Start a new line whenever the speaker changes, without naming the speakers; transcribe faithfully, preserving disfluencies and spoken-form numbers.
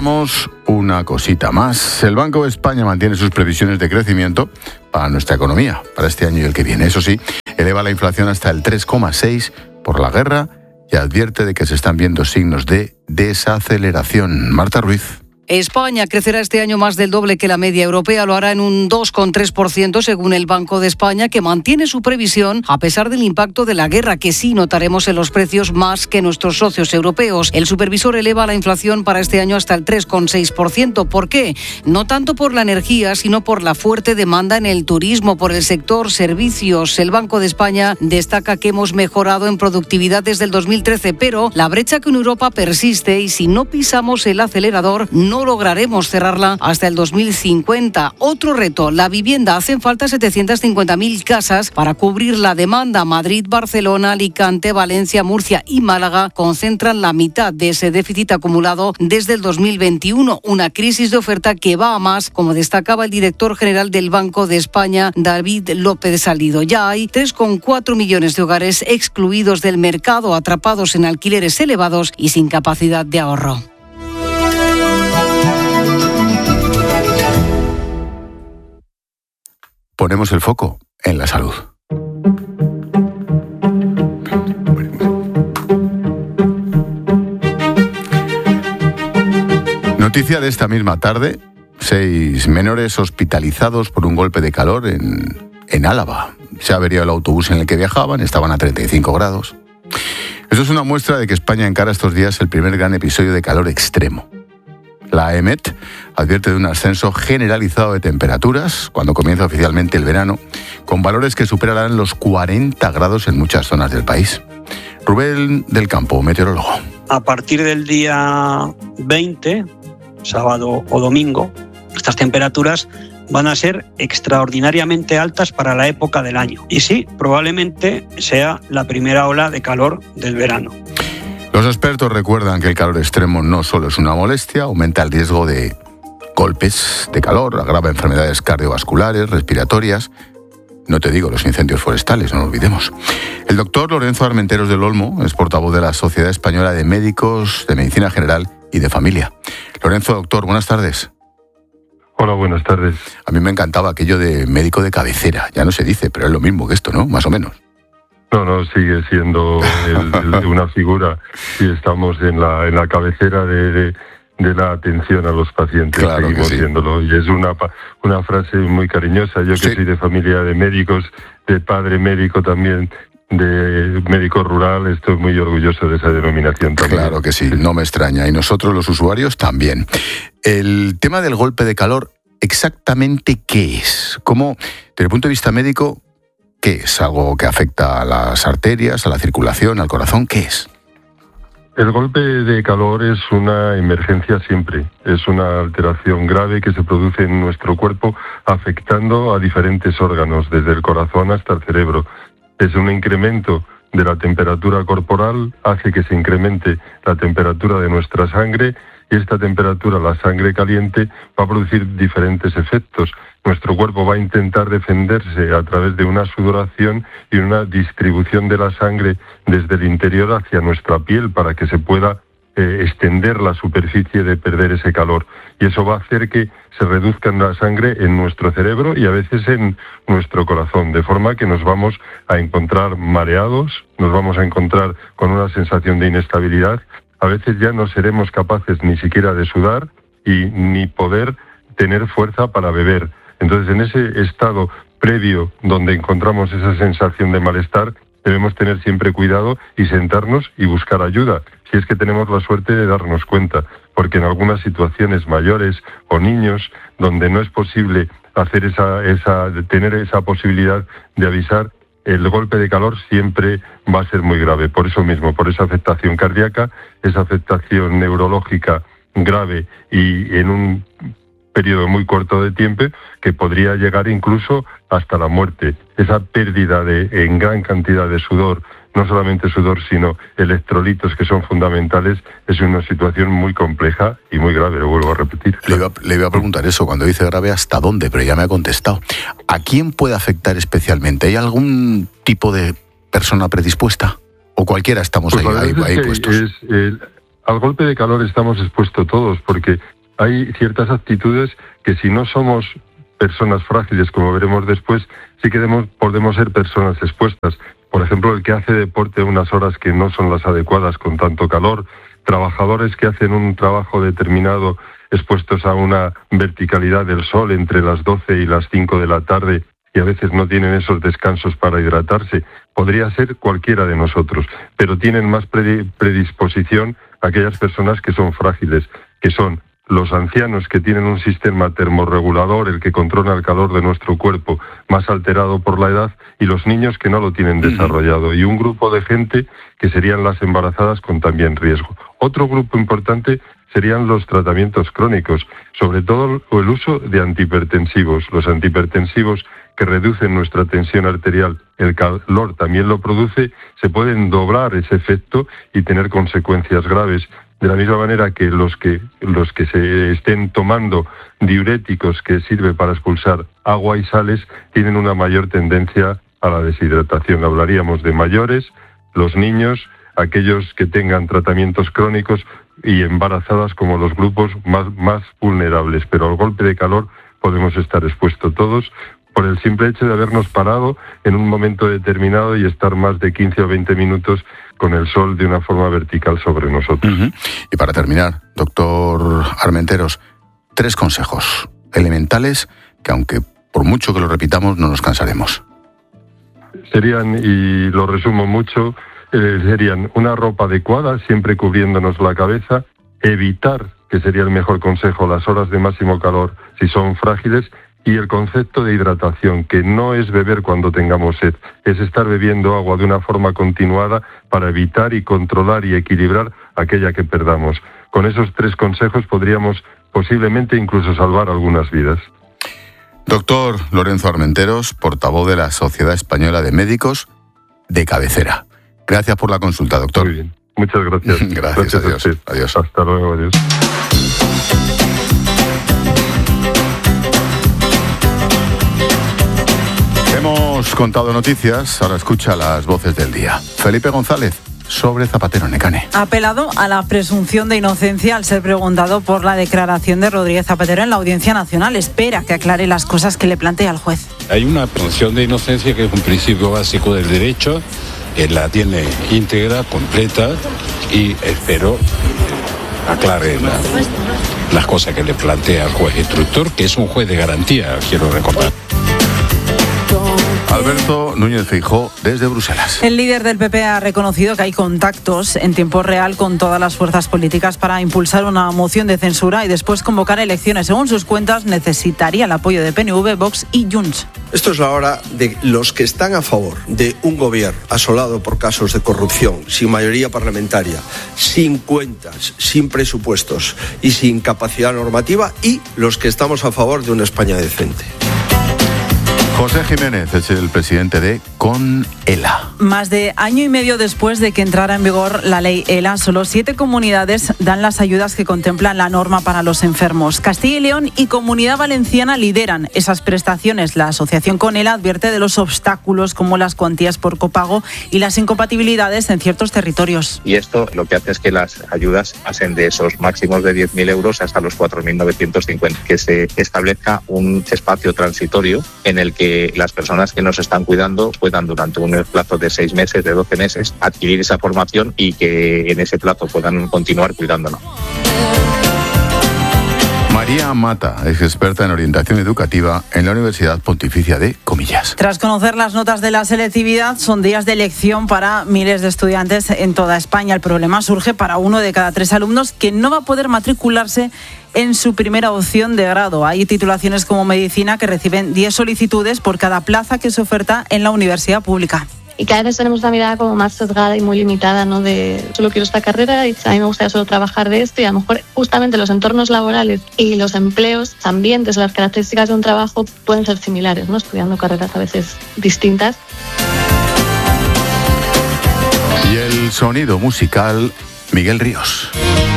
contamos una cosita más. El Banco de España mantiene sus previsiones de crecimiento para nuestra economía, para este año y el que viene. Eso sí, eleva la inflación hasta el tres coma seis por la guerra y advierte de que se están viendo signos de desaceleración. Marta Ruiz.
España crecerá este año más del doble que la media europea, lo hará en un dos coma tres por ciento según el Banco de España, que mantiene su previsión a pesar del impacto de la guerra, que sí notaremos en los precios más que nuestros socios europeos. El supervisor eleva la inflación para este año hasta el tres coma seis por ciento. ¿Por qué? No tanto por la energía, sino por la fuerte demanda en el turismo, por el sector servicios. El Banco de España destaca que hemos mejorado en productividad desde el dos mil trece, pero la brecha con Europa persiste y si no pisamos el acelerador, no lograremos cerrarla hasta el dos mil cincuenta. Otro reto, la vivienda. Hacen falta setecientas cincuenta mil casas para cubrir la demanda. Madrid, Barcelona, Alicante, Valencia, Murcia y Málaga concentran la mitad de ese déficit acumulado desde el dos mil veintiuno. Una crisis de oferta que va a más, como destacaba el director general del Banco de España, David López Salido. Ya hay tres coma cuatro millones de hogares excluidos del mercado, atrapados en alquileres elevados y sin capacidad de ahorro.
Ponemos el foco en la salud. Noticia de esta misma tarde: seis menores hospitalizados por un golpe de calor en, en Álava. Se ha averiado el autobús en el que viajaban, estaban a treinta y cinco grados. Eso es una muestra de que España encara estos días el primer gran episodio de calor extremo. La EMET advierte de un ascenso generalizado de temperaturas cuando comienza oficialmente el verano, con valores que superarán los cuarenta grados en muchas zonas del país. Rubén del Campo, meteorólogo.
A partir del día veinte, sábado o domingo, estas temperaturas van a ser extraordinariamente altas para la época del año. Y sí, probablemente sea la primera ola de calor del verano.
Los expertos recuerdan que el calor extremo no solo es una molestia, aumenta el riesgo de golpes de calor, agrava enfermedades cardiovasculares, respiratorias. No te digo los incendios forestales, no lo olvidemos. El doctor Lorenzo Armenteros del Olmo es portavoz de la Sociedad Española de Médicos de Medicina General y de Familia. Lorenzo, doctor, buenas tardes.
Hola, buenas tardes.
A mí me encantaba aquello de médico de cabecera. Ya no se dice, pero es lo mismo que esto, ¿no? Más o menos.
No, no, sigue siendo el, el, una figura y estamos en la en la cabecera de, de, de la atención a los pacientes,
claro,
seguimos
sí.
siéndolo. Y es una una frase muy cariñosa. Yo que sí. soy de familia de médicos, de padre médico también, de médico rural, estoy muy orgulloso de esa denominación también.
Claro que sí, no me extraña. Y nosotros los usuarios también. El tema del golpe de calor, ¿exactamente qué es? ¿Cómo, desde el punto de vista médico, qué es? ¿Algo que afecta a las arterias, a la circulación, al corazón? ¿Qué es?
El golpe de calor es una emergencia siempre. Es una alteración grave que se produce en nuestro cuerpo afectando a diferentes órganos, desde el corazón hasta el cerebro. Es un incremento de la temperatura corporal, hace que se incremente la temperatura de nuestra sangre y esta temperatura, la sangre caliente, va a producir diferentes efectos. Nuestro cuerpo va a intentar defenderse a través de una sudoración y una distribución de la sangre desde el interior hacia nuestra piel para que se pueda eh, extender la superficie de perder ese calor. Y eso va a hacer que se reduzca la sangre en nuestro cerebro y a veces en nuestro corazón, de forma que nos vamos a encontrar mareados, nos vamos a encontrar con una sensación de inestabilidad. A veces ya no seremos capaces ni siquiera de sudar y ni poder tener fuerza para beber. Entonces, en ese estado previo donde encontramos esa sensación de malestar, debemos tener siempre cuidado y sentarnos y buscar ayuda, si es que tenemos la suerte de darnos cuenta, porque en algunas situaciones mayores o niños, donde no es posible hacer esa, esa, tener esa posibilidad de avisar, el golpe de calor siempre va a ser muy grave. Por eso mismo, por esa afectación cardíaca, esa afectación neurológica grave y en un periodo muy corto de tiempo que podría llegar incluso hasta la muerte. Esa pérdida de en gran cantidad de sudor, no solamente sudor, sino electrolitos que son fundamentales, es una situación muy compleja y muy grave, lo vuelvo a repetir.
Le iba, le iba a preguntar eso, cuando dice grave, ¿hasta dónde? Pero ya me ha contestado. ¿A quién puede afectar especialmente? ¿Hay algún tipo de persona predispuesta? ¿O cualquiera estamos pues ahí, ahí, ahí
que
puestos?
Es, el, al golpe de calor estamos expuestos todos, porque hay ciertas actitudes que si no somos personas frágiles, como veremos después, sí que debemos, podemos ser personas expuestas. Por ejemplo, el que hace deporte unas horas que no son las adecuadas con tanto calor, trabajadores que hacen un trabajo determinado expuestos a una verticalidad del sol entre las doce y las cinco de la tarde y a veces no tienen esos descansos para hidratarse. Podría ser cualquiera de nosotros, pero tienen más predisposición aquellas personas que son frágiles, que son los ancianos que tienen un sistema termorregulador, el que controla el calor de nuestro cuerpo, más alterado por la edad, y los niños que no lo tienen desarrollado, y un grupo de gente que serían las embarazadas con también riesgo. Otro grupo importante serían los tratamientos crónicos, sobre todo el uso de antihipertensivos. Los antihipertensivos que reducen nuestra tensión arterial, el calor también lo produce, se pueden doblar ese efecto y tener consecuencias graves. De la misma manera que los que los que se estén tomando diuréticos que sirve para expulsar agua y sales tienen una mayor tendencia a la deshidratación. Hablaríamos de mayores, los niños, aquellos que tengan tratamientos crónicos y embarazadas como los grupos más, más vulnerables. Pero al golpe de calor podemos estar expuestos todos por el simple hecho de habernos parado en un momento determinado y estar más de quince o veinte minutos con el sol de una forma vertical sobre nosotros. Uh-huh.
Y para terminar, doctor Armenteros, tres consejos elementales que, aunque por mucho que lo repitamos, no nos cansaremos.
Serían, y lo resumo mucho, eh, serían una ropa adecuada, siempre cubriéndonos la cabeza, evitar, que sería el mejor consejo, las horas de máximo calor si son frágiles, y el concepto de hidratación, que no es beber cuando tengamos sed, es estar bebiendo agua de una forma continuada para evitar y controlar y equilibrar aquella que perdamos. Con esos tres consejos podríamos posiblemente incluso salvar algunas vidas.
Doctor Lorenzo Armenteros, portavoz de la Sociedad Española de Médicos de cabecera. Gracias por la consulta, doctor.
Muy bien, muchas gracias.
Gracias,
gracias
adiós. adiós.
Hasta luego, adiós.
Hemos contado noticias, ahora escucha las voces del día. Felipe González, sobre Zapatero Necane.
Ha apelado a la presunción de inocencia al ser preguntado por la declaración de Rodríguez Zapatero en la Audiencia Nacional. Espera que aclare las cosas que le plantea el juez.
Hay una presunción de inocencia que es un principio básico del derecho, él la tiene íntegra, completa, y espero que aclare la, las cosas que le plantea el juez instructor, que es un juez de garantía, quiero recordar.
Alberto Núñez Feijóo, desde Bruselas.
El líder del P P ha reconocido que hay contactos en tiempo real con todas las fuerzas políticas para impulsar una moción de censura y después convocar elecciones. Según sus cuentas, necesitaría el apoyo de P N V, Vox y Junts.
Esto es la hora de los que están a favor de un gobierno asolado por casos de corrupción, sin mayoría parlamentaria, sin cuentas, sin presupuestos y sin capacidad normativa, y los que estamos a favor de una España decente.
José Jiménez es el presidente de CONELA.
Más de año y medio después de que entrara en vigor la ley ELA, solo siete comunidades dan las ayudas que contemplan la norma para los enfermos. Castilla y León y Comunidad Valenciana lideran esas prestaciones. La asociación CONELA advierte de los obstáculos como las cuantías por copago y las incompatibilidades en ciertos territorios.
Y esto lo que hace es que las ayudas pasen de esos máximos de diez mil euros hasta los cuatro mil novecientos cincuenta. Que se establezca un espacio transitorio en el que las personas que nos están cuidando puedan durante un plazo de seis meses, de doce meses, adquirir esa formación y que en ese plazo puedan continuar cuidándonos.
María Mata es experta en orientación educativa en la Universidad Pontificia de Comillas.
Tras conocer las notas de la selectividad, son días de elección para miles de estudiantes en toda España. El problema surge para uno de cada tres alumnos que no va a poder matricularse en su primera opción de grado. Hay titulaciones como medicina que reciben diez solicitudes por cada plaza que se oferta en la universidad pública.
Y cada vez tenemos una mirada como más sesgada y muy limitada, ¿no? De solo quiero esta carrera y a mí me gustaría solo trabajar de esto, y a lo mejor justamente los entornos laborales y los empleos, los ambientes, las características de un trabajo pueden ser similares, ¿no? Estudiando carreras a veces distintas.
Y el sonido musical, Miguel Ríos.